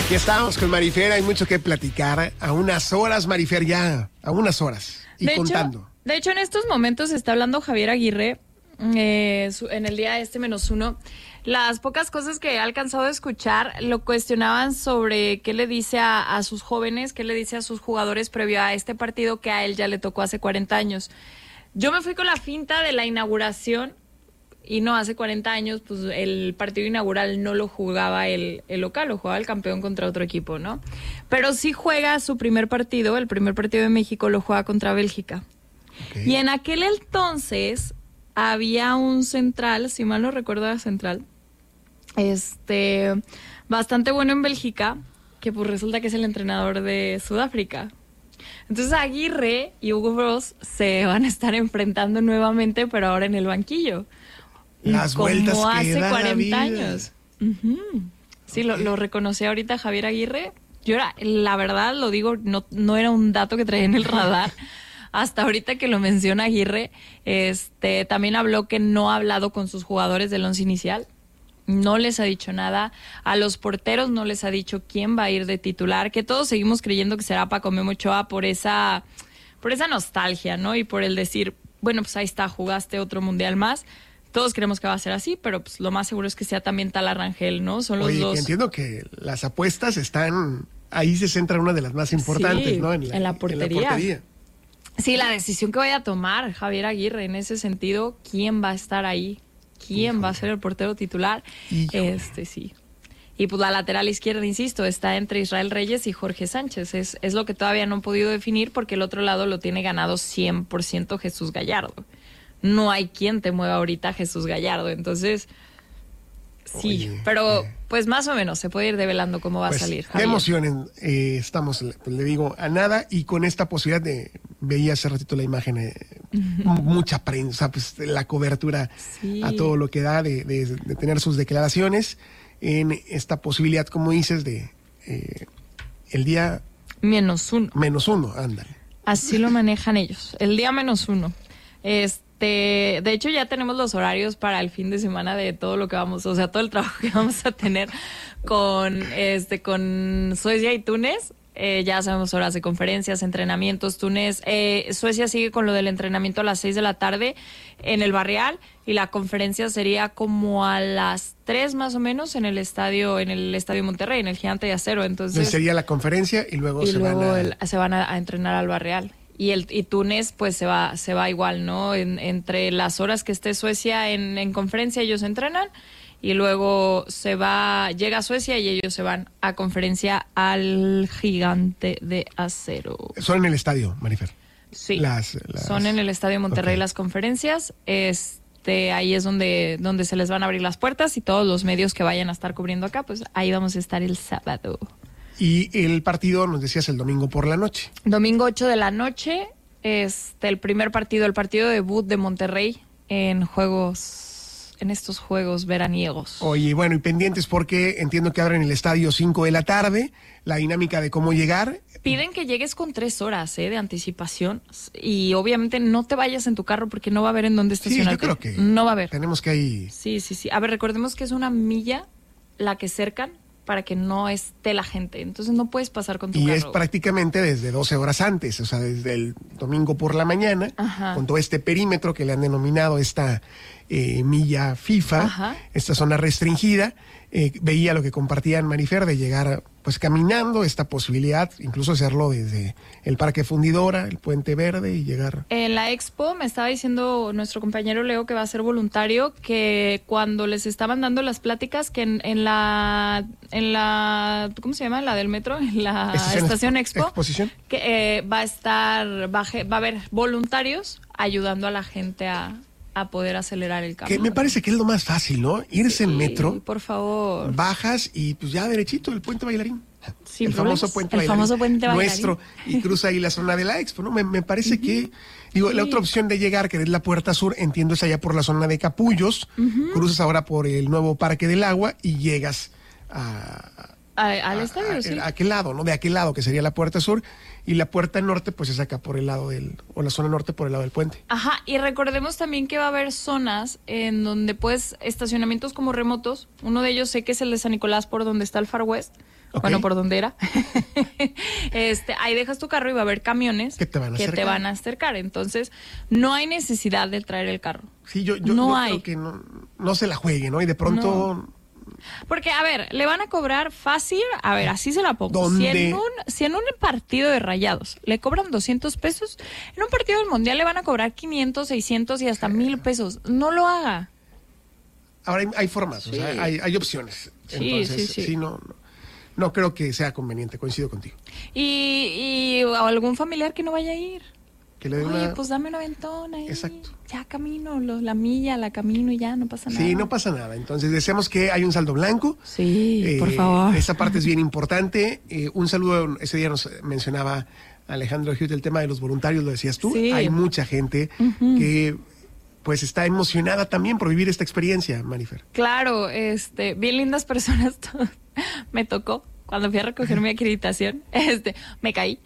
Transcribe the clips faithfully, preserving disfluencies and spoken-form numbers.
Aquí estamos con Marifer, hay mucho que platicar. A unas horas, Marifer, ya, a unas horas. Y de contando. Hecho, de hecho, en estos momentos está hablando Javier Aguirre, eh, su, en el día este menos uno. Las pocas cosas que he alcanzado a escuchar lo cuestionaban sobre qué le dice a, a sus jóvenes, qué le dice a sus jugadores previo a este partido que a él ya le tocó hace cuarenta años. Yo me fui con la finta de la inauguración. Y no, hace cuarenta años, pues el partido inaugural no lo jugaba el, el local, lo jugaba el campeón contra otro equipo, ¿no? Pero sí juega su primer partido, el primer partido de México lo juega contra Bélgica. Okay. Y en aquel entonces había un central, si mal no recuerdo era central, este, bastante bueno en Bélgica, que pues resulta que es el entrenador de Sudáfrica. Entonces Aguirre y Hugo Broos se van a estar enfrentando nuevamente, pero ahora en el banquillo. Las vueltas como que hace da cuarenta la vida. años. Uh-huh. Sí, okay. lo, lo reconocí ahorita Javier Aguirre. Yo era, la verdad, lo digo, no, no era un dato que traía en el radar. Hasta ahorita que lo menciona Aguirre, este, también habló que no ha hablado con sus jugadores del once inicial. No les ha dicho nada. A los porteros no les ha dicho quién va a ir de titular, que todos seguimos creyendo que será Paco Memo Ochoa por esa, por esa nostalgia, ¿no? Y por el decir, bueno, pues ahí está, jugaste otro mundial más. Todos creemos que va a ser así, pero pues lo más seguro es que sea también Tala Rangel, ¿no? Son los Oye, dos. Que entiendo que las apuestas están, ahí se centra una de las más importantes, sí, ¿no? En la, en la portería. En la portería. Sí, la decisión que vaya a tomar Javier Aguirre en ese sentido, ¿quién va a estar ahí? ¿Quién Híjole. va a ser el portero titular? Híjole. Este sí. Y pues la lateral izquierda, insisto, está entre Israel Reyes y Jorge Sánchez. Es, es lo que todavía no han podido definir porque el otro lado lo tiene ganado cien por ciento Jesús Gallardo. No hay quien te mueva ahorita a Jesús Gallardo, entonces sí, Oye, pero eh, pues más o menos se puede ir develando cómo va pues, a salir. Qué emocionen, eh, estamos, pues, le digo, a nada y con esta posibilidad de, veía hace ratito la imagen, eh, uh-huh. mucha prensa, pues la cobertura sí. a todo lo que da de, de, de tener sus declaraciones en esta posibilidad, como dices, de eh, el día menos uno. Menos uno, ándale. Así lo manejan ellos, el día menos uno. Este De, de hecho ya tenemos los horarios para el fin de semana de todo lo que vamos, o sea, todo el trabajo que vamos a tener con este con Suecia y Túnez. Eh, ya sabemos horas de conferencias, entrenamientos. Túnez, eh, Suecia sigue con lo del entrenamiento a las seis de la tarde en el Barrial y la conferencia sería como a las tres más o menos en el estadio, en el estadio Monterrey, en el Gigante de Acero. Entonces sería la conferencia y luego y se luego van a... el, se van a, a entrenar al Barrial. Y el y Túnez pues se va se va igual, ¿no? En, entre las horas que esté Suecia en, en conferencia ellos entrenan y luego se va llega a Suecia y ellos se van a conferencia al Gigante de Acero. Son en el estadio, Marifer. Sí. Las, las... Son en el estadio Monterrey okay. las conferencias. Este ahí es donde donde se les van a abrir las puertas y todos los medios que vayan a estar cubriendo acá, pues ahí vamos a estar el sábado. Y el partido, nos decías, el domingo por la noche. Domingo ocho de la noche, este, el primer partido, el partido debut de Monterrey en juegos, en estos juegos veraniegos. Oye, bueno, y pendientes porque entiendo que abren el estadio cinco de la tarde, la dinámica de cómo llegar. Piden que llegues con tres horas ¿eh? de anticipación y obviamente no te vayas en tu carro porque no va a haber en dónde estacionarte. Sí, yo creo que no va a haber. Tenemos que ir. Sí, sí, sí. A ver, recordemos que es una milla la que cercan para que no esté la gente. Entonces no puedes pasar con tu y carro. Y es prácticamente desde doce horas antes, o sea, desde el domingo por la mañana, Ajá. con todo este perímetro que le han denominado esta eh, milla FIFA, Ajá. esta zona restringida. Eh, veía lo que compartían Marifer de llegar pues caminando, esta posibilidad, incluso hacerlo desde el Parque Fundidora, el Puente Verde y llegar. En la expo me estaba diciendo nuestro compañero Leo que va a ser voluntario, que cuando les estaban dando las pláticas, que en, en la, en la, ¿cómo se llama? La del metro, en la estación, estación Expo, exposición. que eh, va a estar, va a, va a haber voluntarios ayudando a la gente a a poder acelerar el cambio. Que me parece que es lo más fácil, ¿no? Irse sí, en metro. Por favor. Bajas y pues ya derechito el Puente Bailarín. Sin el problemas. famoso Puente el Bailarín. Famoso puente bailarín. Nuestro. Y cruza ahí la zona de la Expo, ¿no? Me, me parece uh-huh. que, digo, sí. la otra opción de llegar, que es la puerta sur, entiendo es allá por la zona de Capullos. Uh-huh. Cruzas ahora por el nuevo Parque del Agua y llegas a... A, al estadio, a, sí. A aquel lado, ¿no? De aquel lado, que sería la puerta sur, y la puerta norte, pues es acá por el lado del, o la zona norte por el lado del puente. Ajá, y recordemos también que va a haber zonas en donde, pues, estacionamientos como remotos. Uno de ellos sé que es el de San Nicolás, por donde está el Far West. Okay. Bueno, por donde era. este, ahí dejas tu carro y va a haber camiones que te van a que acercar. te van a acercar. Entonces, no hay necesidad de traer el carro. Sí, yo, yo no yo hay. creo que no, no se la juegue, ¿no? Y de pronto... No. Porque, a ver, le van a cobrar fácil, a ver, así se la pongo. ¿Dónde? Si en, un, si en un partido de Rayados le cobran doscientos pesos, en un partido del Mundial le van a cobrar quinientos, seiscientos y hasta mil pesos. No lo haga. Ahora hay, hay formas, Sí. o sea, hay, hay opciones. Sí, Entonces, sí, sí. sí no, no, no creo que sea conveniente, coincido contigo. Y, y o algún familiar que no vaya a ir. Que le dé Oye, una... pues dame un aventón ahí. Exacto. Ya camino, lo, la milla, la camino y ya, no pasa nada. Sí, no pasa nada. Entonces, deseamos que haya un saldo blanco. Sí, Eh, por favor. Esa parte es bien importante. Eh, un saludo, ese día nos mencionaba Alejandro Hughes el tema de los voluntarios, lo decías tú. Sí. Hay mucha gente Ujú. que pues está emocionada también por vivir esta experiencia, Marifer. Claro, este, bien lindas personas. todas. Me tocó cuando fui a recoger mi acreditación, este, me caí.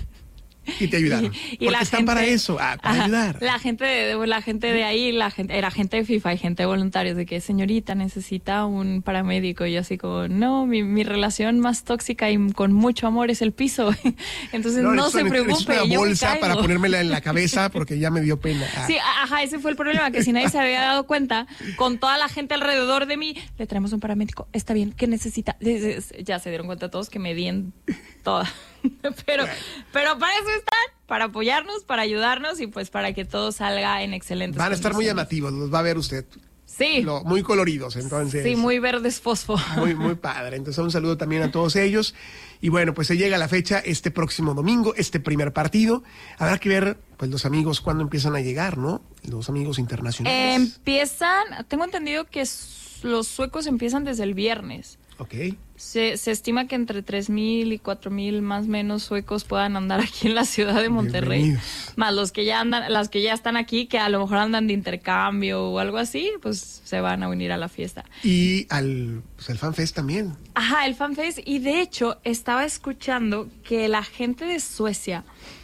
Y te ayudaron. Y- y Porque la están gente- para eso, ah, para Ajá, ayudar. La gente de, la gente de ahí, la gente, era gente de FIFA y gente de voluntarios, de que señorita necesita un paramédico. Y yo así como, no, mi, mi relación más tóxica y con mucho amor es el piso. Entonces no, necesito- se preocupe. necesito una yo me bolsa caigo. para ponérmela en la cabeza porque ya me dio pena. Ah. Sí, ajá, ese fue el problema, que si nadie se había dado cuenta, con toda la gente alrededor de mí, le traemos un paramédico, está bien, ¿qué necesita? Ya se dieron cuenta todos que me di en toda. Pero, pero para eso están, para apoyarnos, para ayudarnos y pues para que todo salga en excelentes Van a estar muy condiciones. llamativos, los va a ver usted. Sí, Lo- muy coloridos, entonces. sí, muy verdes fosfo. Muy, muy padre. Entonces, un saludo también a todos ellos. Y bueno, pues se llega la fecha este próximo domingo, este primer partido. Habrá que ver, pues, los amigos cuándo empiezan a llegar, ¿no? Los amigos internacionales. Empiezan, tengo entendido que s- los suecos empiezan desde el viernes. Ok. Se, se estima que entre tres mil y cuatro mil más o menos suecos puedan andar aquí en la ciudad de Monterrey. Bienvenidos. Más los que ya andan, las que ya están aquí, que a lo mejor andan de intercambio o algo así, pues se van a unir a la fiesta. Y al, pues, al FanFest también. Ajá, el FanFest. Y de hecho, estaba escuchando que la gente de Suecia,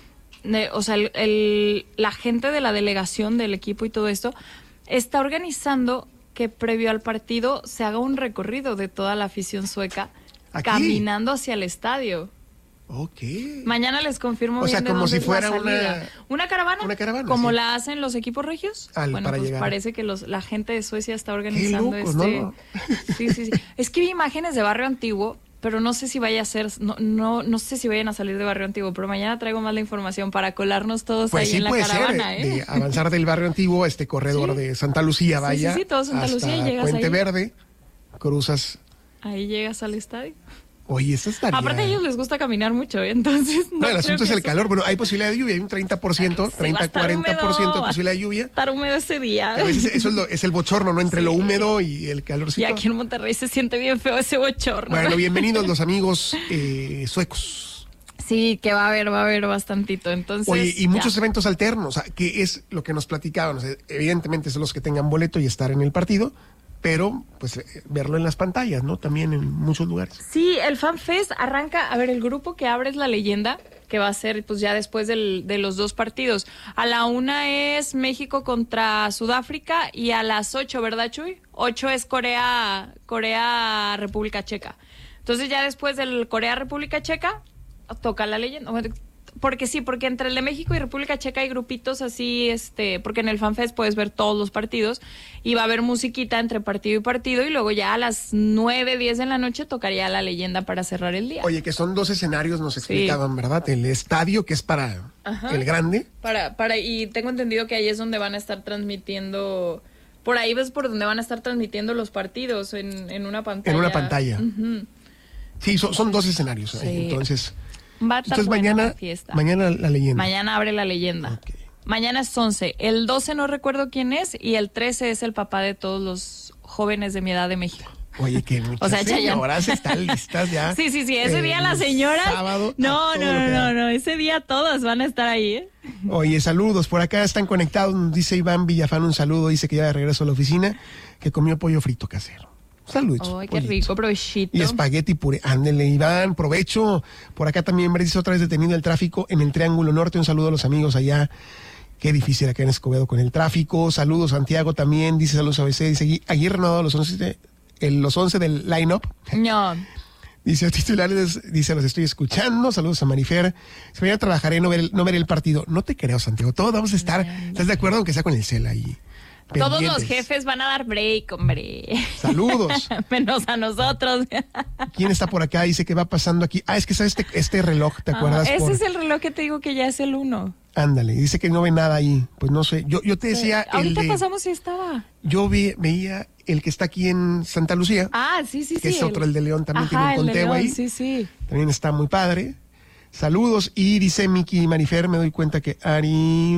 de- o sea, el, el- la gente de la delegación del equipo y todo esto, está organizando que previo al partido se haga un recorrido de toda la afición sueca ¿Aquí? caminando hacia el estadio. Ok. Mañana les confirmo O sea, bien de como dónde si es la fuera salida. una- una caravana, una caravana, como sí. la hacen los equipos regios. Al- bueno, para pues llegar. parece que los la gente de Suecia está organizando locos, este. ¿no? Sí, sí, sí. Es que vi imágenes de Barrio Antiguo, pero no sé si vaya a ser, no, no, no sé si vayan a salir de Barrio Antiguo, pero mañana traigo más la información para colarnos todos Pues ahí sí en la puede caravana, ser, ¿eh? de avanzar del barrio antiguo a este corredor Sí. de Santa Lucía, Sí, vaya. sí, sí, todo Santa hasta Lucía y llegas Puente ahí. Verde, cruzas. Ahí llegas al estadio. Oye, esto estaría... Aparte a ellos les gusta caminar mucho, ¿eh? Entonces no No, el creo asunto es que el eso- calor. Bueno, hay posibilidad de lluvia, hay un treinta por ciento, Sí, va a treinta, estar cuarenta por ciento húmedo, de posibilidad de lluvia. Estar húmedo ese día. A veces eso es, lo- es el bochorno, ¿no? Entre Sí. lo húmedo y el calorcito. Y aquí en Monterrey se siente bien feo ese bochorno. Bueno, bienvenidos los amigos eh, suecos. Sí, que va a haber, va a haber bastantito. Entonces, Oye, y ya. muchos eventos alternos, o sea, que es lo que nos platicaban. O sea, evidentemente son los que tengan boleto y estar en el partido, pero pues eh, verlo en las pantallas, ¿no? También en muchos lugares. Sí, el FanFest arranca, a ver, el grupo que abre es La Leyenda, que va a ser pues ya después del, de los dos partidos. A la una es México contra Sudáfrica y a las ocho, ¿verdad, Chuy? Ocho es Corea, Corea, República Checa. Entonces ya después del Corea, República Checa, toca La Leyenda. Porque sí, porque entre el de México y República Checa hay grupitos así, este, porque en el FanFest puedes ver todos los partidos y va a haber musiquita entre partido y partido y luego ya a las nueve, diez de la noche tocaría La Leyenda para cerrar el día. Oye, que son dos escenarios, nos explicaban, ¿verdad? El estadio, que es para Ajá. el grande. Para, para, y tengo entendido que ahí es donde van a estar transmitiendo, por ahí ves por donde van a estar transmitiendo los partidos en, en una pantalla. En una pantalla. Ujú. Sí, son, son dos escenarios. ahí, Sí. Entonces, Va a estar entonces buena mañana, la fiesta. mañana la leyenda. Mañana abre La Leyenda. Ok. Mañana es once. El doce no recuerdo quién es y el trece es el papá de todos los jóvenes de mi edad de México. Oye, que muchas O sea, Chayanne. señoras están listas ya. Sí, sí, sí. Ese el día las señoras. sábado, no, a todo no, lo no, que no, da. no. Ese día todas van a estar ahí, ¿eh? Oye, saludos. Por acá están conectados. Nos dice Iván Villafán un saludo. Dice que ya de regreso a la oficina, que comió pollo frito casero. Saludos. Ay, qué rico, provechito. Y espagueti puré. Ándele, Iván, provecho. Por acá también dice otra vez detenido el tráfico en el Triángulo Norte. Un saludo a los amigos allá. Qué difícil acá en Escobedo con el tráfico. Saludos, Santiago también. Dice saludos a B C. Dice Aguirre renovado a los once, el, los once del line-up. No. Dice los titulares, dice, los estoy escuchando. Saludos a Marifer. Si mañana trabajaré, no veré, no veré el partido. No te creo, Santiago. Todos vamos a estar. ¿Estás de acuerdo? Aunque sea con el cel ahí. Todos Pendientes. Los jefes van a dar break, hombre. Saludos. Menos a nosotros. ¿Quién está por acá? Dice que va pasando aquí. Ah, es que sabes este, este reloj, ¿te acuerdas? Ah, ese por... es el reloj que te digo que ya es el uno. Ándale, dice que no ve nada ahí. Pues no sé. Yo, yo te decía. Sí. Ahorita el de... pasamos si estaba. Yo vi, veía el que está aquí en Santa Lucía. Ah, sí, sí, que sí. es otro, el de León, también Ajá, tiene un conteo ahí. Sí, sí. También está muy padre. Saludos. Y dice Miki Marifer, me doy cuenta que Ari.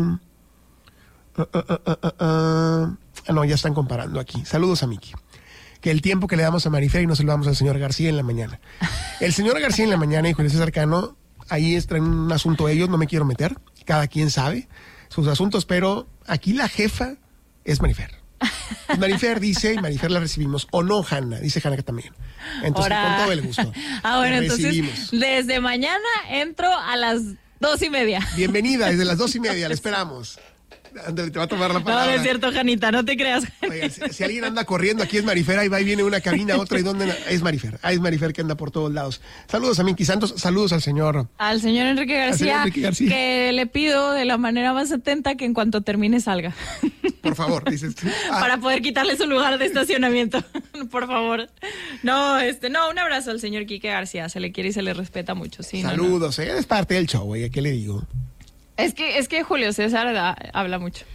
Uh, uh, uh, uh, uh, uh. Ah, no, ya están comparando aquí. Saludos a Miki. Que el tiempo que le damos a Marifer y no se lo damos al señor García en la mañana. El señor García en la mañana y Julio César Cano, ahí está en un asunto ellos, no me quiero meter. Cada quien sabe sus asuntos, pero aquí la jefa es Marifer. Marifer dice, y Marifer la recibimos. O no, Hanna, dice Hanna que también. Entonces, Ahora... con todo el gusto. Ah, bueno, recibimos. Entonces, desde mañana entro a las dos y media. Bienvenida, desde las dos y media, la esperamos. Ándale, te va a tomar la palabra. No, no es cierto, Janita, no te creas. Oiga, si, si alguien anda corriendo, aquí es Marifer, ahí va y viene una cabina, otra, ¿y dónde? Es Marifer, ahí es Marifer que anda por todos lados. Saludos a Miki Santos, saludos al señor. Al señor Enrique García, señor Enrique García, que le pido de la manera más atenta que en cuanto termine salga. Por favor, dices tú. Ah. Para poder quitarle su lugar de estacionamiento, por favor. No, este, no, un abrazo al señor Quique García, se le quiere y se le respeta mucho. Sí, saludos, no, no. Eh, es parte del show, oiga, ¿qué le digo? Es que, es que Julio César da, habla mucho.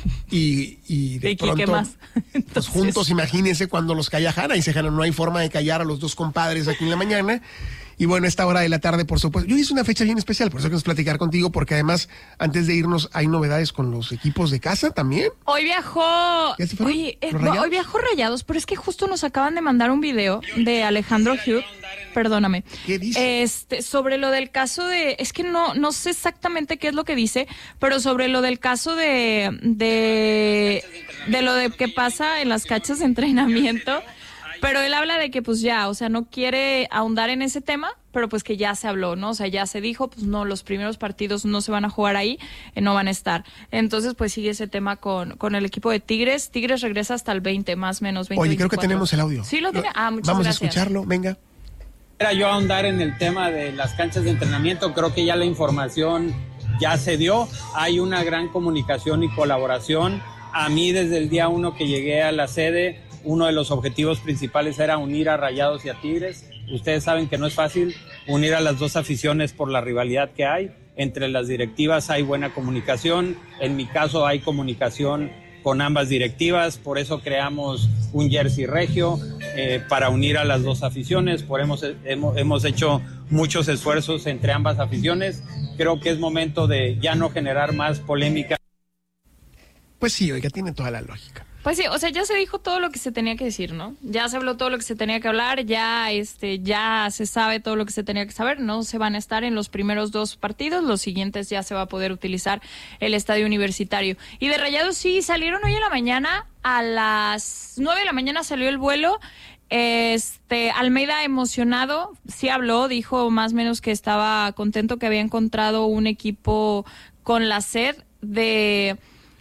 Y, y de ¿Y pronto, qué más? Entonces... pues juntos, imagínense cuando los calla Jana. Dice Jana, no hay forma de callar a los dos compadres aquí en la mañana. Y bueno, esta hora de la tarde, por supuesto. Yo hice una fecha bien especial, por eso quiero platicar contigo, porque además, antes de irnos, hay novedades con los equipos de casa también. Hoy viajó... Oye, eh, hoy viajó Rayados, pero es que justo nos acaban de mandar un video de Alejandro Hugh. Perdóname. ¿Qué dice? Este, sobre lo del caso de, es que no, no sé exactamente qué es lo que dice, pero sobre lo del caso de, de, de lo de que pasa en las canchas de entrenamiento, pero él habla de que pues ya, o sea, no quiere ahondar en ese tema, pero pues que ya se habló, ¿no? O sea, ya se dijo, pues no, los primeros partidos no se van a jugar ahí, eh, no van a estar. Entonces, pues sigue ese tema con, con el equipo de Tigres. Tigres regresa hasta el veinte, más o menos, veinte, Oye, veinticuatro. Creo que tenemos el audio. Sí, lo tiene. Ah, muchas Vamos gracias. a escucharlo, venga. Era yo ahondar en el tema de las canchas de entrenamiento, creo que ya la información ya se dio, hay una gran comunicación y colaboración. A mí desde el día uno que llegué a la sede, uno de los objetivos principales era unir a Rayados y a Tigres. Ustedes saben que no es fácil unir a las dos aficiones por la rivalidad que hay. Entre las directivas hay buena comunicación, en mi caso hay comunicación con ambas directivas, por eso creamos un jersey regio eh, para unir a las dos aficiones, por hemos, hemos, hemos hecho muchos esfuerzos entre ambas aficiones. Creo que es momento de ya no generar más polémica. Pues sí, oiga, tiene toda la lógica. Pues sí, o sea, ya se dijo todo lo que se tenía que decir, ¿no? Ya se habló todo lo que se tenía que hablar, ya este, ya se sabe todo lo que se tenía que saber, no se van a estar en los primeros dos partidos, los siguientes ya se va a poder utilizar el estadio universitario. Y de Rayados sí, salieron hoy en la mañana, a las nueve de la mañana salió el vuelo. Este, Almeida emocionado, sí habló, dijo más o menos que estaba contento que había encontrado un equipo con la sed de...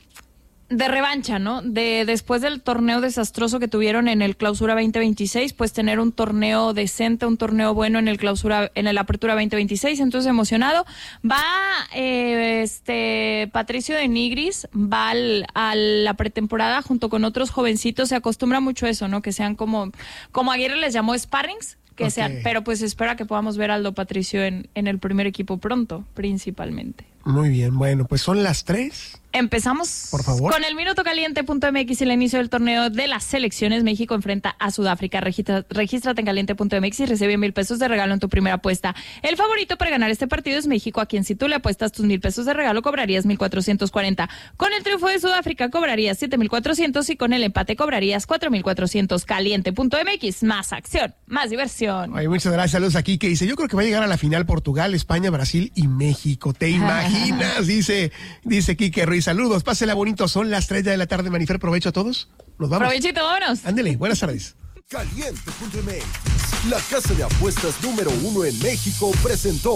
de revancha, ¿no? De después del torneo desastroso que tuvieron en el Clausura veinte veintiséis, pues tener un torneo decente, un torneo bueno en el Clausura, en el Apertura veinte veintiséis, entonces emocionado. Va eh, este Patricio de Nigris, va al, a la pretemporada junto con otros jovencitos, se acostumbra mucho a eso, ¿no? Que sean como, como Aguirre les llamó sparrings, que okay. sean, pero pues espera que podamos ver a Aldo Patricio en, en el primer equipo pronto, principalmente. Muy bien, bueno, pues son las tres. Empezamos por favor con el minuto caliente punto m x y el inicio del torneo de las selecciones. México enfrenta a Sudáfrica. Registra, regístrate en caliente punto m x y recibe mil pesos de regalo en tu primera apuesta. El favorito para ganar este partido es México, a quien si tú le apuestas tus mil pesos de regalo cobrarías mil cuatrocientos cuarenta. Con el triunfo de Sudáfrica cobrarías siete mil cuatrocientos y con el empate cobrarías cuatro mil cuatrocientos. Caliente punto m x, más acción, más diversión. Ay, muchas gracias. Saludos aquí que dice, yo creo que va a llegar a la final Portugal, España, Brasil y México. ¿Te imaginas? dice, dice Quique Ruiz. Saludos, pásela bonito. Son las tres de la tarde, Marifer. Provecho a todos. Nos vamos. Provechito, vámonos. Ándele, buenas tardes. Caliente punto m x, la casa de apuestas número uno en México, presentó.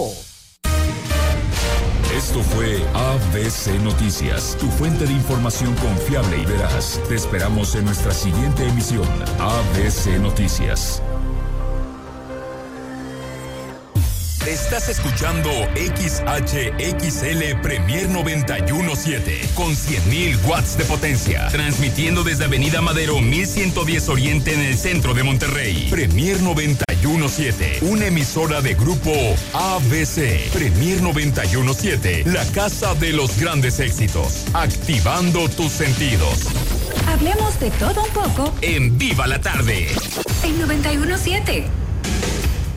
Esto fue A B C Noticias, tu fuente de información confiable y veraz. Te esperamos en nuestra siguiente emisión. A B C Noticias. Estás escuchando X H X L Premier noventa y uno punto siete con cien mil watts de potencia, transmitiendo desde Avenida Madero mil ciento diez Oriente en el centro de Monterrey. Premier noventa y uno punto siete, una emisora de grupo A B C. Premier noventa y uno punto siete, la casa de los grandes éxitos, activando tus sentidos. Hablemos de todo un poco en Viva la Tarde. En noventa y uno punto siete.